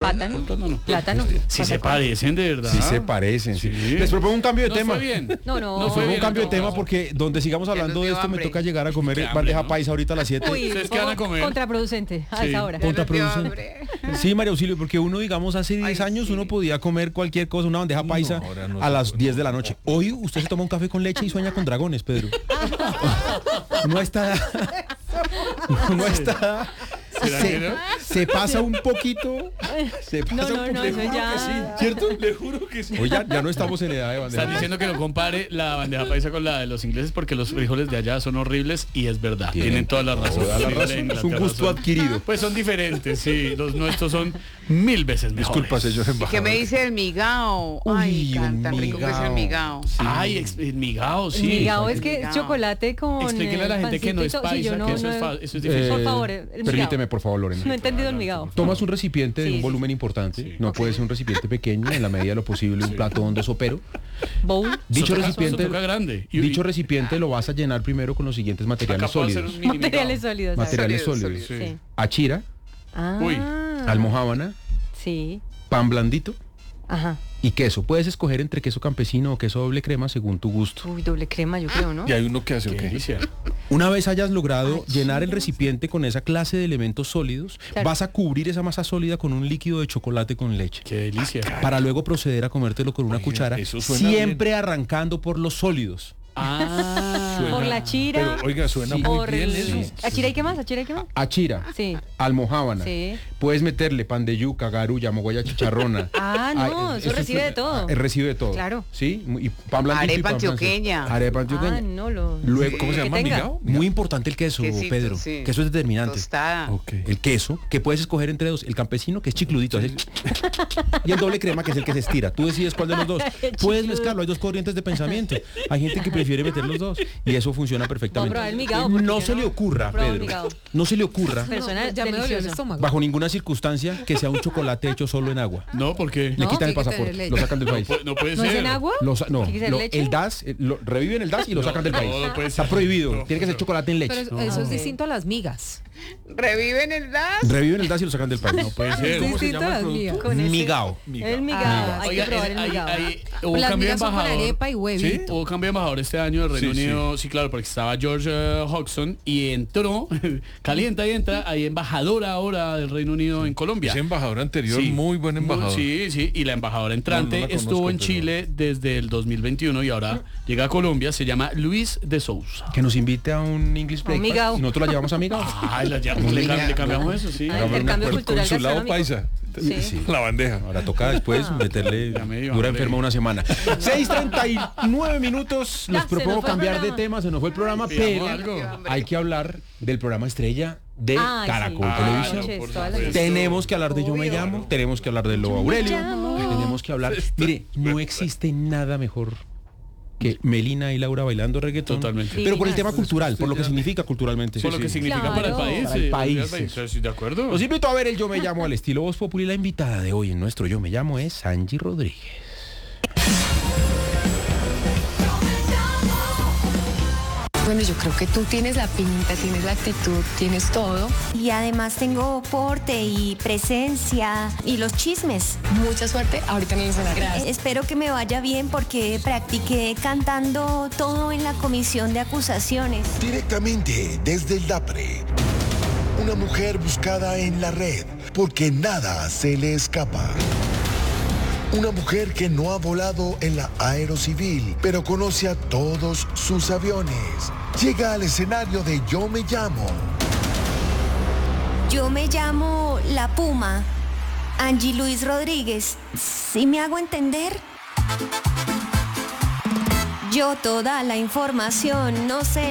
Plátano. Si se parecen, de verdad. Sí se parecen, sí. Les propongo un cambio de tema. Fue bien. No fue Un bien, cambio de tema porque donde sigamos hablando de esto me toca llegar a comer bandeja paisa ahorita a las 7. Uy, ¿Ustedes qué van a comer? Contraproducente a esa hora. Contraproducente. Sí, María Auxilio, porque uno, digamos, hace 10 años uno podía comer cualquier cosa, una bandeja paisa a las 10 de la noche. Hoy usted se toma un café con leche y sueña con dragones, Pedro. No está... No está... Se pasa un poquito. Se pasa un poquito. Eso ya... que sí, ¿cierto? Le juro que sí. Hoy ya no estamos en edad de bandeja. Están diciendo que no compare la bandeja paisa con la de los ingleses porque los frijoles de allá son horribles y es verdad. Tienen toda la razón. Es un gusto adquirido. Pues son diferentes, sí. Los nuestros son 1000 veces mejores. Disculpa, señor embajador. ¿Qué me dice el migao? Ay, tan rico que es el migao. Sí. Ay, el migao, sí. Migao es que es chocolate con... Explíquele a la gente que no es paisa, que eso es difícil. Por favor, el migao. Permíteme, por favor, Lorena. No he entendido el migao. Tomas un recipiente de un volumen importante. Sí. No puede ser un recipiente pequeño, en la medida de lo posible un plato hondo sopero. Bowl. Dicho Eso recipiente, toca grande. dicho recipiente lo vas a llenar primero con los siguientes materiales Acá puedo hacer sólidos. un mini Materiales migao. sólidos. Materiales Sólidos, sólidos. Sí. Achira, Ah. Uy. almojábana, Sí. pan blandito Ajá. y queso. Puedes escoger entre queso campesino o queso doble crema según tu gusto. Uy, doble crema, yo creo, ¿no? Y hay uno que hace Qué delicia. Una vez hayas logrado llenar el recipiente con esa clase de elementos sólidos, Claro. vas a cubrir esa masa sólida con un líquido de chocolate con leche. Qué delicia. Para luego proceder a comértelo con una cuchara, eso suena siempre arrancando por los sólidos. Por la chira. Pero, oiga, suena muy por bien el... eso. ¿Achira y qué más? ¿Achira y qué más? Achira, Sí. almojábana. Sí. Puedes meterle pan de yuca, garulla, mogolla chicharrona. Ah, no, eso recibe de todo. Recibe de todo. Claro. Sí, y pan blandito y Arepa pan francés. antioqueña. Arepa antioqueña. Ah, no, lo... Luego, ¿Cómo se Lo que llama? tenga. ¿Migao? muy importante el queso, Quesito, Pedro. sí. Queso es determinante. Tostada. Ok. El queso, que puedes escoger entre dos, el campesino, que es chicludito, así, y el doble crema, que es el que se estira. Tú decides cuál de los dos. Puedes Chicludo. mezclarlo, hay dos corrientes de pensamiento. Hay gente que prefiere meter los dos y eso funciona perfectamente. Voy a probar el migao, porque No yo se no le ocurra, he probado el Pedro. migao. No se le ocurra, Persona Ya me dolió el deliciosa. estómago. bajo ninguna circunstancia, que sea un chocolate hecho solo en agua. No, porque Le No, quitan el tiene que pasaporte, tener lo leche. sacan del país. no puede ¿No ser. es en agua? No, ¿Tiene que ser leche? el DAS, reviven el DAS y lo sacan del país. no puede Está ser. prohibido. No, Tiene que ser chocolate en leche. Pero eso es ok. distinto a las migas. ¿Reviven el DAS? Reviven el DAS y lo sacan del país. No puede ser. Es distinto a las migas. Con ese- Migao. El migao. Ah. Hay que probar el migao. Hubo Las cambio de migas son con embajador. arepa y ¿Sí? huevito. Hubo cambio de embajador este año del Reino Sí, Unido. Sí, claro, porque estaba George Hodgson y entró, calienta y entra, hay embajadora ahora del Reino Unido en Colombia. Ese embajador anterior, Sí. muy buen embajador. Sí, sí, y la embajadora entrante No, no la estuvo conozco, en pero- Chile desde el 2021 y ahora llega a Colombia, se llama Luis de Sousa. Que nos invite a un English A un breakfast. migao. Y nosotros la llevamos a Migao. Ay, le cambiamos eso, sí. Ah, intercambio cultural Consulado gastronómico. paisa. Sí. La bandeja. Ahora toca después meterle Ya me dio dura hambre. enferma una semana. 6:39 minutos. Ya, Les se propongo nos fue el cambiar de programa. tema. Se nos fue el programa, Pidamos pero algo. hay que hablar del programa estrella de Ay, Caracol sí. Televisión. Noches, por todas las supuesto. Tenemos que hablar de Yo Me Llamo, tenemos que hablar de Lo Aurelio, tenemos que hablar. Mire, no existe nada mejor que Melina y Laura bailando reggaetón. Totalmente. Pero por el tema Divinas. cultural, por lo que significa culturalmente. Por lo que significa Claro. para el país. Para el país. ¿Estoy de acuerdo? Los invito a ver el Yo Me Llamo al estilo Voz Populi. La invitada de hoy en nuestro Yo Me Llamo es Angie Rodríguez. Bueno, yo creo que tú tienes la pinta, tienes la actitud, tienes todo. Y además tengo porte y presencia y los chismes. Mucha suerte ahorita en el escenario. Espero que me vaya bien porque practiqué cantando todo en la comisión de acusaciones. Directamente desde el DAPRE. Una mujer buscada en la red porque nada se le escapa. Una mujer que no ha volado en la aerocivil, pero conoce a todos sus aviones. Llega al escenario de Yo Me Llamo. Yo me llamo La Puma, Angie Luis Rodríguez. ¿Sí me hago entender? Yo toda la información, no sé.